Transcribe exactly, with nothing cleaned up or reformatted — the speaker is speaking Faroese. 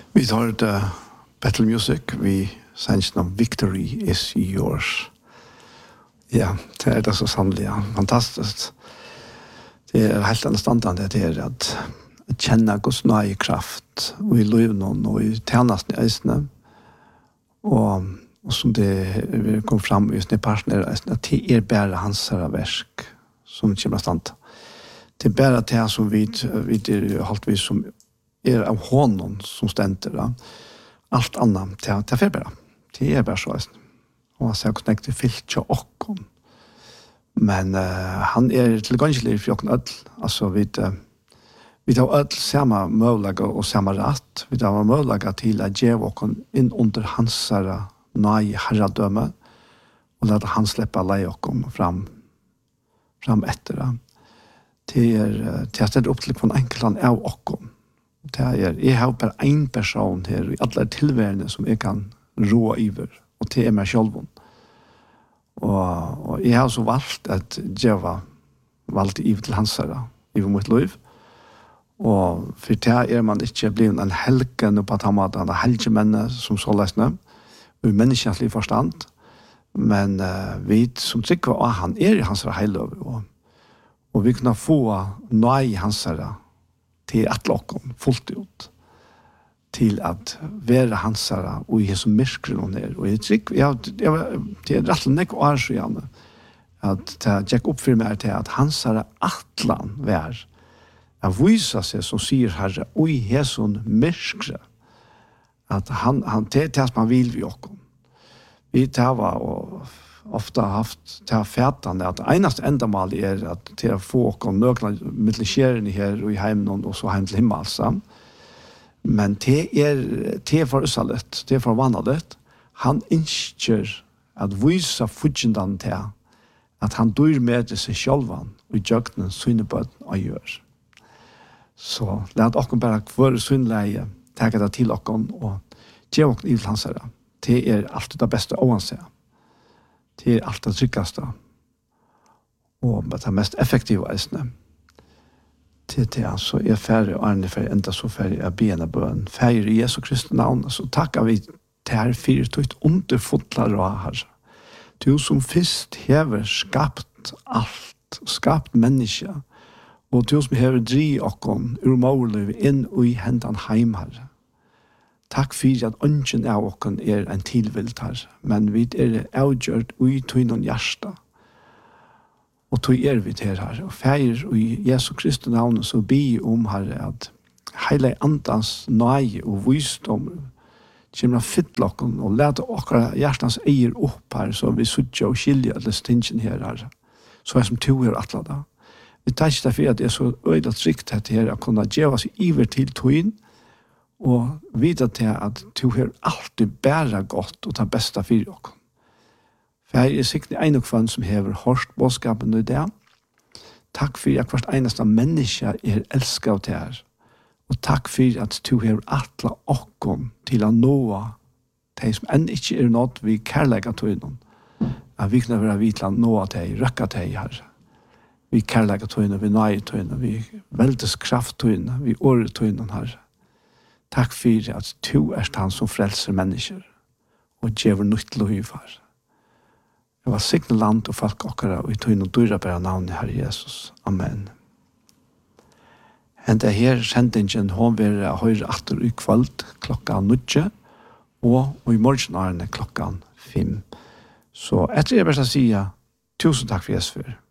Vi tar det Battle Music, vi sanns om Victory is yours. Ja, det er det så sannelig, ja. Fantastiskt. Det er helt anstandende det er at kjenne Guds nøye kraft og i løvnån og i tjenesten i eisene. Og, og som det vi kom fram i sånne partner eisene, at det er bare hans herre versk som kommer stand. Det er bare det som vi, vi er holdt vi som er av honom som stenter. Da. Alt annet til, til ferbere. Det er bare så. Og han sier hvordan det fyllt til åkken. Men uh, han er tilgangelig for åkken ødel. Altså, vi, uh, vi tar ødel samme mulighet og samme rett. Vi tar mulighet til å gjøre åkken inn under hans nøye herredømme og lade han slippe leie åkken fram, fram etter det. Til, uh, til å stille opp til en enkelt av åkken. Det er, jeg har bare en person her i alle tilværende som jeg kan rå iver, og det er meg selv. Og, og jeg har så valgt at jeg var valgt iver til hans herre, iver mot liv. Og for det er man ikke blevet en helgen på at han måtte en helgemenne som så løsne, og menneskelig forstand. Men uh, vi som trykker at han er i hans herre heiløv, og, og vi kunne få nøy i hans herre, til at lokken fullt ut til at være hans herre og i som myrker noen her. Og jeg trykker, ja, det er rett og slett år så gjerne at det gikk opp for meg til at hans herre atlan vær å vise seg som sier herre og i som myrker at han, han det er det som han vil vi okken. Vi tar og ofta haft till fätande att enast ändamål är att till att få och nökla mittelskärn här och i hemmen och så hem till himmelsen. Men det är det för usalet, det för vanligt. Han inskör att visa fudgendan till att han dör med sig självan och jöknen synneböd och gör. Så låt oss bara för synnleje ta det till och och ge och i lansera. Det är allt det bästa oavsett. Det er alt det tryggeste og det mest effektive eisene. Til det altså er færre og arne færre enda så færre er bena bøn. Færre i Jesu Kristi navn, så takker vi til her fire tøyt underfotler og her. Du som først hever skapt alt, skapt menneske, og du som hever dri okkon ur måløy inn og i hendan heim her. Takk for at ønsken av okken er en tilvilt her, men vi er avgjørt ui tog noen hjärsta. Og tog er vi til her. Og feir i Jesu Kristi navn så bi om her at hele andans nøye og visdom kommer å fylle okken og lete okkara hjertans eier opp her så vi suttje og skilje alle stingen her her. Så er som to her atla da. Vi tar ikke derfor at det er så øyla trygt her å kunne gjøre oss iver til togin og vite til at du har alltid bæra godt og ta besta for dere. For jeg er sikkert en og kvann som hever hårst bådskapen i det. Takk for at hvert eneste menneske er elsket av det her. Og takk for at du har atla okken til å nå de som enn ikke er nådd vi kærlegger til noen. At vi kan være vidt til å nå de, røkke de her. Vi kærlegger til noen, vi nøye til noen, vi veldes kraft til noen, vi året til noen her. Takk for at du er han som frelser mennesker og gjør nytt liv her. Jeg var signe land og folk okkara og i tog noen dyra bæra navnet Herre Jesus. Amen. Hende her sendingen hon vil høyre atter i kveld klokka nutje og, og i morgenarene klokka fem. Så etter jeg bare skal si tusen takk for Jesus for.